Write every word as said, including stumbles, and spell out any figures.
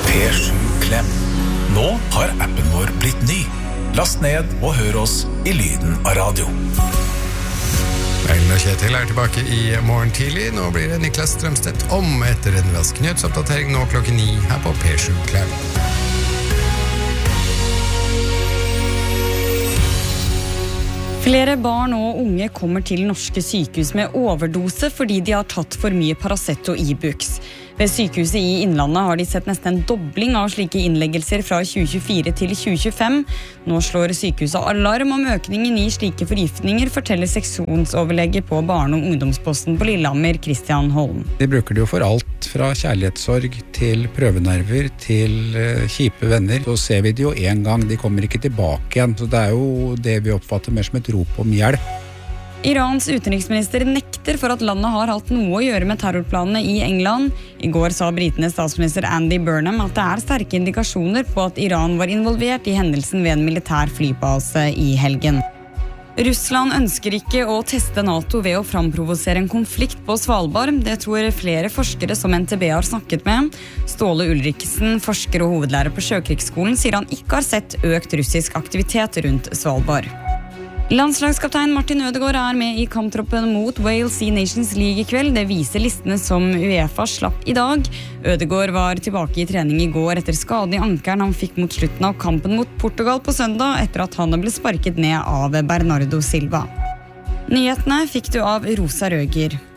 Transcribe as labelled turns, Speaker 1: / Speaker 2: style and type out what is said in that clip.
Speaker 1: P sju Klem. Nå har appen vår blitt ny. Last ned og hør oss i lyden av radio.
Speaker 2: Ellen og Kjetil er tilbake i morgen tidlig. Nå blir det Niklas Strømstedt om etter en rask nyhetsoppdatering nå klokken ni her på P sju Klem.
Speaker 3: Flere barn og unge kommer til norske sykehus med overdose fordi de har tatt for mye Paracet og Ibux. Ved sykehuset i Innlandet har de sett nesten en dobling av slike innleggelser fra tjue tjuefire til tjue tjuefem. Nå slår sykehuset alarm om økningen i slike forgiftninger, forteller seksjonsoverlege på Barne- og ungdomsposten på Lillehammer, Christian Holm.
Speaker 4: De bruker det jo for alt fra kjærlighetssorg til prøvenerver til uh, kjipe venner. Så ser vi det jo en gang, de kommer ikke tilbake igjen. Så det er jo det vi oppfatter mer som et rop om hjelp.
Speaker 3: Irans utenriksminister nekter for at landet har hatt noe å gjøre med terrorplanene i England. I går sa britenes statsminister Andy Burnham at det er sterke indikasjoner på at Iran var involvert i hendelsen ved en militær flybase i helgen. Russland ønsker ikke å teste NATO ved å framprovosere en konflikt på Svalbard. Det tror flere forskere som N T B har snakket med. Ståle Ulriksen, forsker og hovedlærer på Sjøkrigsskolen, sier han ikke har sett økt russisk aktivitet rundt Svalbard. Landslagskaptein Martin Ødegaard er med i kamptroppen mot Wales i Nations League i kveld. Det viser listene som UEFA slapp i dag. Ødegaard var tilbake i trening i går etter skade i ankeren han fikk mot slutten av kampen mot Portugal på søndag, etter at han ble sparket ned av Bernardo Silva. Nyhetene fikk du av Rosa Røger.